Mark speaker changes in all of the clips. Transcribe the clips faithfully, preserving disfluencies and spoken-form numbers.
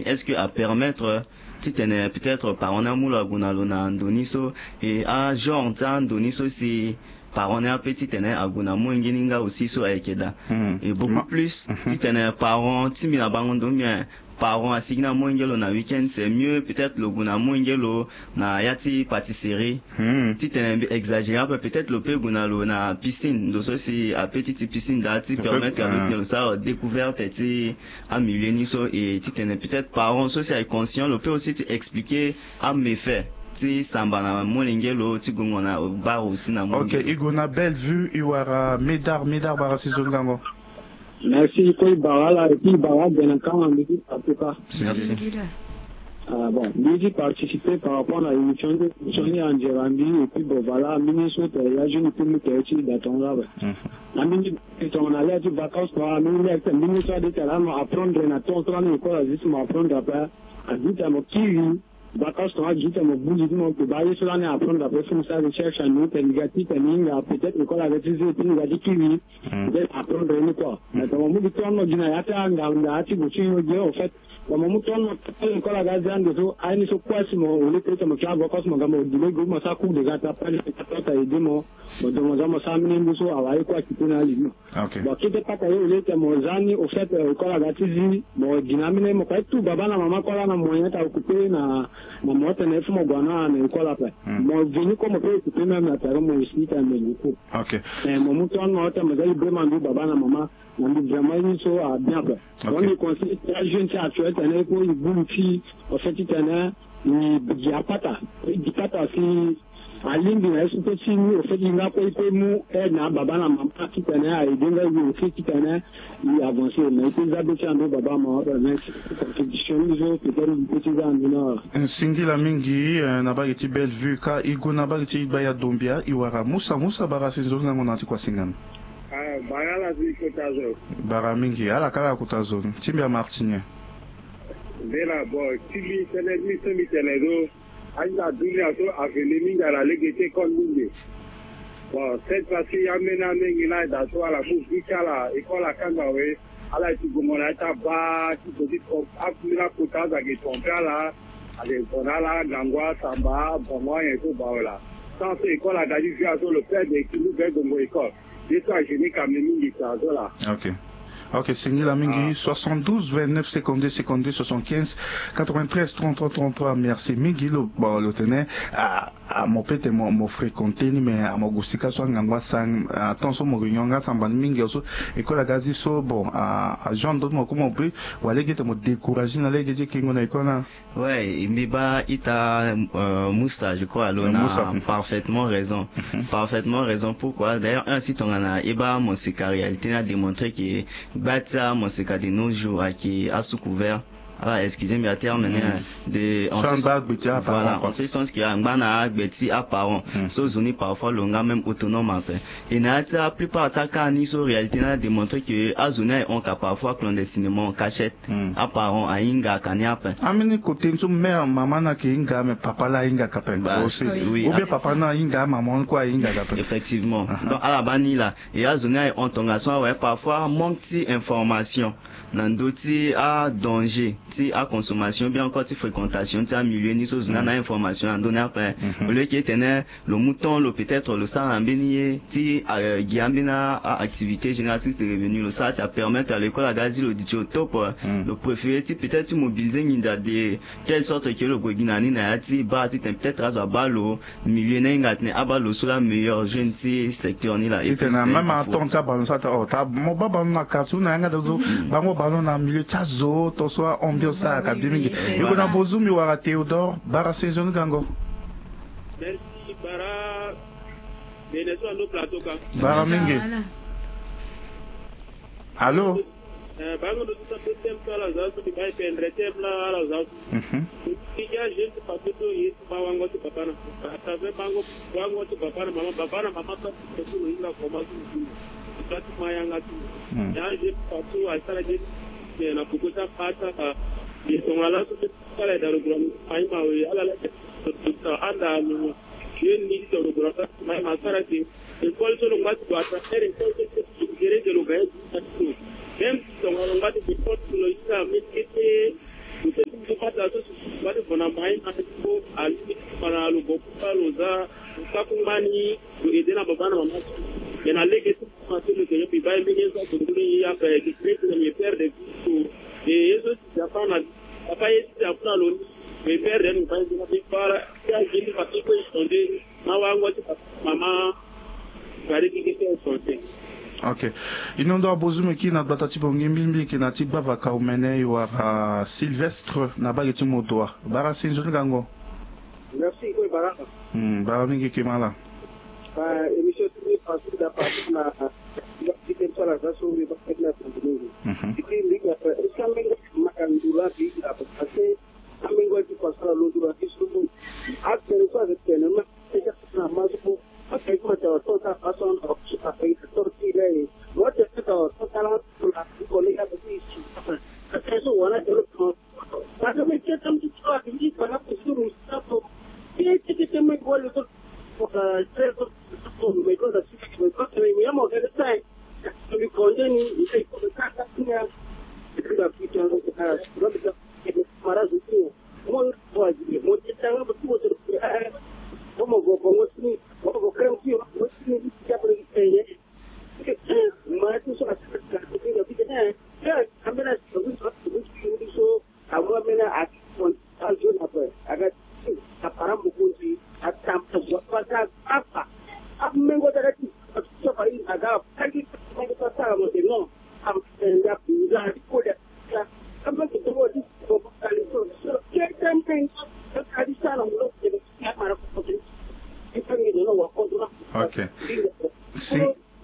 Speaker 1: est-ce que à permettre si t'es peut-être par on a moula gunalona andoniso et à genre ça andoniso si par on a petit t'es aguna moingeninga aussi so aikeda et beaucoup plus si t'es parent si mina bangondo bien parents assigna moingelo na week-end c'est mieux peut-être le guna moingelo na yati pâtisserie si t'es exagéré peut-être le peu gunalo na piscine donc c'est à petite piscine d'ati permettre avec nous ça découverte et à milleniso et si t'es peut-être parents social conscient le peut aussi expliquer à mes faits si sambana molingelo ti gongona bar aussi na
Speaker 2: OK igona belle vue iwara medar medar bara saison gango.
Speaker 3: Merci Koy Barala et puis Barala Benakan en musique en tout cas.
Speaker 1: Merci.
Speaker 3: Ah bon, j'ai participé par rapport à l'émission de Sonny Angelandi et puis bon voilà, ministre de la jeune publique qui est dans là. La ministre on allait à vacances pour la ministre ministre de talent apprendre na ton train école juste m'apprendre après à dire à mon qui vacances on a dit à mon bout du monde que bah il faut aller apprendre après faire ça recherche en autre négatif et peut-être école avec des études négatives qui lui apprendre une quoi. Mais dans mon bout du temps on dit na ya nganga ati buchi en fait dans mon bout du temps école avec des gens a ni so quoi si mon le peut me faire vacances mon gamo du go ma ça cours de gata pas les quatre et deux mois bon donc on ça mine muso awai quoi qui peut na limo.
Speaker 2: OK.
Speaker 3: Bon qui pas ka yo le te mo zani au fait école avec des bon dynamique mo ka tout baba na mama quoi na moyen ta occuper na na moto na fumo bwana na école après mo venu comme peut occuper même la terre mo ici ta me beaucoup.
Speaker 2: OK.
Speaker 3: Mais mon mouton na ta me dai demander baba na mama na ndi vraiment ni so a bien après. Donc le conseil très jeune c'est actuel tane ko ibuluti au fait tane ni biapata bikata si alingi na eso to chini au fait inga ko ko mu e na baba na mama qui tane a idenga yo aussi qui tane il avancer mais que za be chando baba ma mais compétition zo peut-être une petite andina
Speaker 2: singila mingi na ba iti belle vue ka igona ba iti ba ya dombia iwara musa musa bara sinzo na ngona ti kwa singam
Speaker 4: ah bara zi kotazo
Speaker 2: bara mingi ala kala kotazo timbia martinien
Speaker 4: Bela boy, Tibi Tele mi semi Teledo, aïda dunia to aveni minga la legete kon mingi. Bon, cette fois-ci amena mingi na da to ala mu bikala école kangawe, ala ti gomona ta ba ti petit ko apula kota za ke tombala, ale bonala gangwa samba, bonwa et tout baola. Sans école a gadi via sur le père de qui nous veut de école. C'est ça génique à mingi ça là.
Speaker 2: OK. OK, c'est la mingi soixante-douze vingt-neuf cinquante-deux cinquante-deux soixante-quinze quatre-vingt-treize trente-trois trente-trois merci mingi lo bon le tenait à à mon pète mon mon fréquenté mais à mon gosika so ngangwa sang attention mon nyonga samba mingi so école gazi so bon à à Jean d'autres comme on peut ou aller que me décourager na aller que kingo na école
Speaker 1: ouais mais bah ita Moussa je crois alors a parfaitement raison parfaitement raison pourquoi d'ailleurs un site on a et bah mon c'est réalité a démontré que Batia, mon c'est de nos jours qui a sous couvert. Alors, excusez-moi, à terme, de, en ce sens, voilà, en ce sens qu'il y a un bana, beti, apparent, so zoni parfois, l'onga même autonome, après. Et n'a la plupart, ça, quand ni so réalité, n'a démontré que, à zone, on a parfois clandestinement, cachette, apparent, à inga, kani après.
Speaker 2: Ah, mais, côté, nous, mère, maman, n'a qu'inga, mais papa, là, inga, kapeng. Oui. Ou bien, papa, n'a inga, maman, quoi, inga, kapeng.
Speaker 1: Effectivement. Donc, à la bani, là, et à zone, on tonga, soit, ouais, parfois, manque d'information. Nandoti à danger, ti à consommation, bien encore ti fréquentation, ti à milieu ni so zona na information à donner après. Au lieu qui tenait le mouton, le peut-être le sang ambenier, ti à giambina à activité génératrice de revenus, le ça t'a permettre à l'école à gazi le dit au top, le préféré ti peut-être tu mobiliser ninda de telle sorte que le goginani na ti ba ti peut-être à balo milieu na ngatne abalo sur la meilleure jeune ti secteur ni là.
Speaker 2: Et puis même à ton ta balon ça ta ta mo ba balon na kartu na nga dozo bango balon na milieu tchazo to soit ambiance académique et qu'on a besoin de voir Théodore bara saison gango
Speaker 4: merci bara beneso no plateau ka
Speaker 2: bara mingi allô
Speaker 4: euh bango do ta tem kala za to bai pendre tem la ala za mhm ya je pas que to yi pa wango to papa na ta ve bango wango to papa na mama papa na mama ta to inga koma tu tatu mayanga tu ya je pas to asara je na kukuta pata di tongala su kala da rugram ai ma wi ala la to anda ni yen ni to rugram mai masara ti e kol so lo ngat to ata ere ko to gere de lo ga tu même tongala ngat ti ko lo isa mi kete la chose bali bona mai na ko ali para lo bokupa loza kakumani to edena baba na mama yana lege tu parce que le pays ba mbele ça to nduri ya ka district ne père de tout et eso ya pa na papa yesi ya kuna lo me père de nous pas de para ya jini pa ko sonde na wango mama bari ki ke sonde.
Speaker 2: Ok. Inondo abozume ki na batati bongi mbimbi ki na tiba vaka umene wa Sylvestre na bageti motoa. Bara sinjoni gango.
Speaker 3: Merci ko baraka.
Speaker 2: Hmm, bara mingi kimala.
Speaker 3: Ba émission tu parce da partie na qui tem sala za so ba na tanzania.
Speaker 2: Mhm.
Speaker 3: Qui liga est-ce que makandula bi la parce que amengo ti pasala lo dura ki so après ça de tellement c'est ça na mazo après quoi tu as ta façon de faire sortir les moi tu as totalement la collègue avec ici après ça on a le parce que c'est comme tu vois qui par pour sur ça pour et c'est que moi quoi le pour très pour mais quand ça se fait quand mais moi moi que ça le contenu il fait comme ça ça il y a la future à donc maraz tout moi moi moi c'est un peu tout como go como si como creo que yo no ya por ahí que más eso la que yo que tiene ya también es lo que yo a una mena a con algo na pues haga a para un poco si a tanto pasa apa a me gusta que yo para ir haga aquí me gusta estar no no am ya ya ko ya también que todo eso como calito que también
Speaker 2: Ok. Si.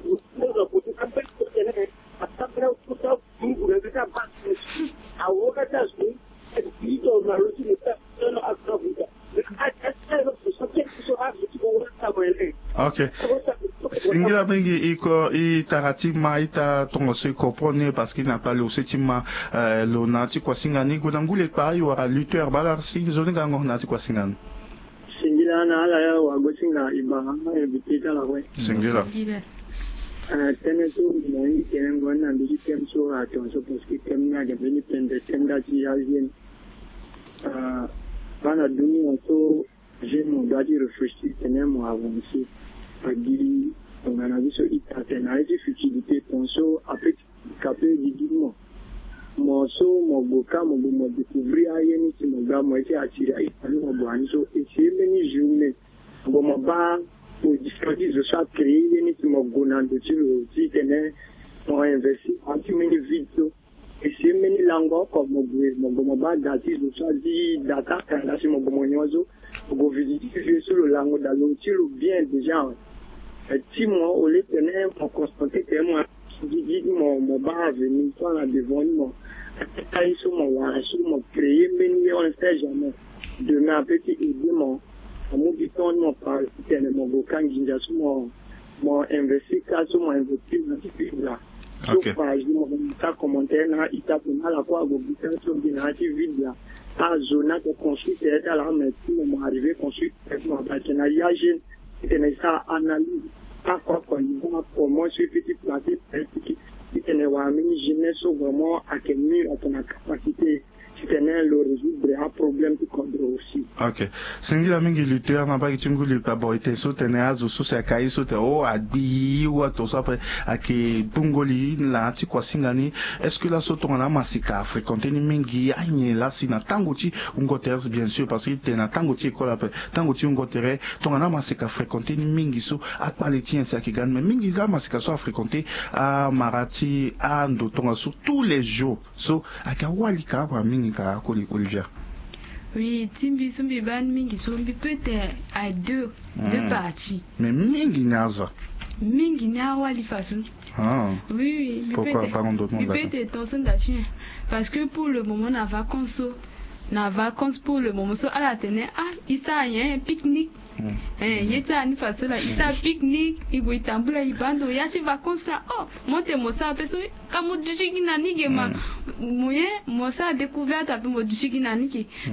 Speaker 2: Ok. Singira bengi iko itaratima ita tongoso comprendre parce qu'il n'a pas le setima lo nati kwa singani godangule pa yo a lutteur balar si zone gango nati kwa singani.
Speaker 3: Singira na ala ya wa gosinga iba e bitita la we.
Speaker 2: Singira.
Speaker 3: Eh tene tu mo ni tene ngona ndi temso a tonso parce que temna de beni pende tenda ji alien. Ah bana dunia so je mo dadi réfléchir tene mo avancer. Agi on a vu sur itatenaizi futilité ponso après capé dignement moso mo boka mo mo découvrir ayeni ti mo ga mo ti atira ipalo mo boani so et c'est many journées bo mo ba pour difficultés de ça créer yeni ti mo gona de ti lo ti tene mo investi anti many vidéos et c'est many langues comme mo mo mo ba dati de ça di data quand là si mo mo nyozo go visiter sur le langue dans le ti lo bien déjà si moi au lieu de pour constater que moi dis mon mon bas venu soit la devant moi c'est sur mon wa sur mon créer mais on ne sait jamais de ma petite idée mon mon bouton mon parle c'est mon bokan ginja sur mon mon investi sur mon investi dans là donc par exemple mon commentaire na ita pour la quoi go bouton sur générative vide là à zone de construire c'est à la mais si mon arrivé construire mon partenariat jeune c'est ça analyse pas quoi pour moi je suis petit placé c'est une jeunesse vraiment acquérir à ton capacité c'est le résoudre un problème qui compte aussi.
Speaker 2: Ok. Singira mingi lutteur na ba kitungu li pa boite so tene azu so se kai so te o agbi ou to so après ake pungoli la ti kwa singani est-ce que la so to na masika fréquenter ni mingi anye la sina tango ti ungoter bien sûr parce que tena tango ti école après tango ti ungoter to na masika fréquenter ni mingi so a paletien sa ki gan mais mingi la masika so fréquenter a marati a ndo to so tous les jours so aka walika wa mingi ka ko Olivia.
Speaker 5: Oui, Timbi Sumbi Ban Mingi Sumbi peut-être à deux, mmh. deux parties.
Speaker 2: Mais Mingi Naza.
Speaker 5: Mingi Nawa li façon.
Speaker 2: Ah.
Speaker 5: Oui, oui.
Speaker 2: Pourquoi pas en d'autres mots?
Speaker 5: Peut-être tension d'achat. Parce que pour le moment, on a vacances. Na vacances pour le moment. So à la télé, ah, il y a un pique-nique. Eh, il y a une façon là, il y a un pique-nique. Il y a un tambula, il y a des vacances là. Oh, moi, t'es moi ça, parce que comme du chiki nani, moi, moi ça découvert avec moi du chiki nani. Donc,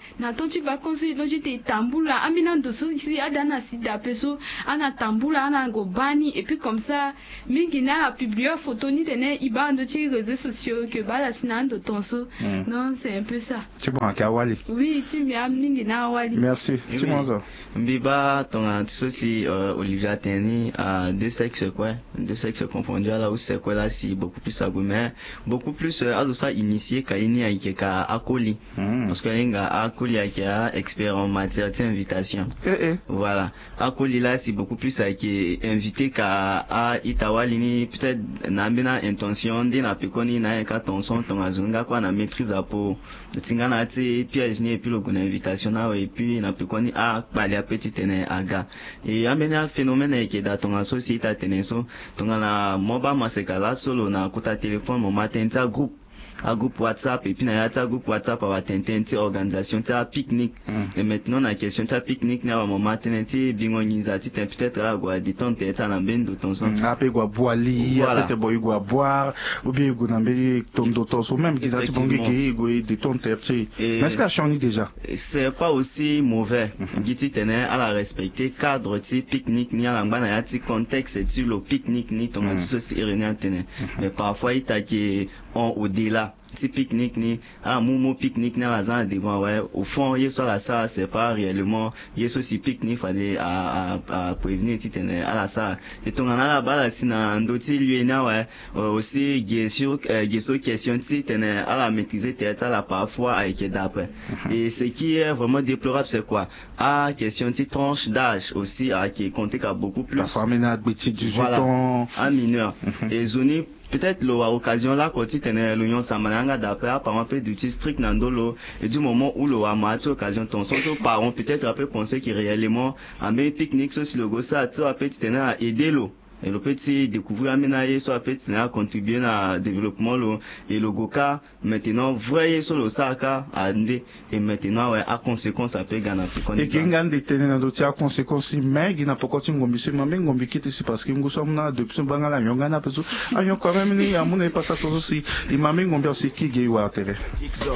Speaker 5: na ton tu vacances no j'étais tamboula amina ndo so si adana sida peso ana tamboula ana gobani et puis comme ça mingi na la publié photo ni tene iba ndo ti réseaux sociaux que bala sinan de ton so non c'est un peu ça
Speaker 2: tu bon à Kawali
Speaker 5: oui tu m'as mingi na wali
Speaker 2: merci tu m'en
Speaker 1: Mbiba ton souci Olivia Teni à deux sexes quoi deux sexes confondus là où c'est quoi là si beaucoup plus agumé beaucoup plus à ça initié kaini aikeka akoli parce que linga akoli aikea expert en matière d'invitation voilà akoli là c'est beaucoup plus aike invité ka a itawalini peut-être nambina intention de na pekoni na ka ton son ton azunga quoi na maîtrise apo tingana ti piège ni et puis le gon invitation na et puis na pekoni a pali a petit tene aga et amena phénomène aike da ton société teneso ton na moba masekala solo na kuta téléphone mo matin ta groupe à groupe WhatsApp et puis na yata groupe WhatsApp à tentente organisation ta pique-nique mm. Et maintenant la question ta pique-nique na mo matin ti bingonyiza ti peut-être là quoi dit ton tête na bendo ton son
Speaker 2: après quoi boili peut-être boy quoi boire ou bien go na be ton dotos ou même qui da ti bongi qui go de ton tête mais est-ce que choni déjà
Speaker 1: c'est pas aussi mauvais giti tenait à la respecter cadre ti pique-nique ni à la yati contexte ti le pique-nique ni ton associé réunion tenait mais parfois il t'a qui on au-delà si pique-nique ni ah momo pique-nique na la zone devant ouais au fond il soit là ça c'est pas réellement il est aussi pique-nique fallait à à à prévenir titene à la ça et ton na la bala sina ndoti lui na ouais aussi gestion gestion question titene à la maîtriser tête à la parfois avec d'après et ce qui est vraiment déplorable c'est quoi ah question ti tranche d'âge aussi à qui compter qu'à beaucoup plus
Speaker 2: la famille a dix-huit ans
Speaker 1: un mineur et zone peut-être l'occasion là quand tu tenais l'union samananga d'après par un peu d'outils strict nandolo et du moment où le amateur occasion ton son parents peut-être après penser qu'il réellement un pique-nique sur le gossa tu as peut-être tenir à aider l'eau et le petit découvrir aménager soit peut-être à contribuer à développement lo et le goka maintenant voyez sur le saka ande et maintenant ouais à conséquence ça peut gagner
Speaker 2: et qui gagne des tenir dans d'autres à conséquence mais qui n'a pas continué ngombi c'est même ngombi qui c'est parce que nous sommes là depuis bangala nyonga na peso ayo quand même ni amune pas ça aussi il m'a mis ngombi aussi qui gagne wa télé